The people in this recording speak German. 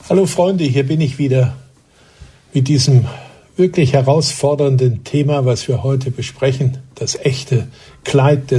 Hallo Freunde, hier bin ich wieder mit diesem wirklich herausfordernden Thema, was wir heute besprechen, das echte Kleid des